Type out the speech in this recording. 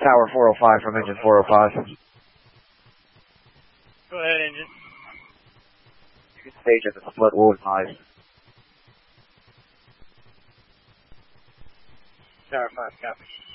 Tower 405 from engine 405. Go ahead, engine. You can stage at the split, we'll advise. Tower 5, copy.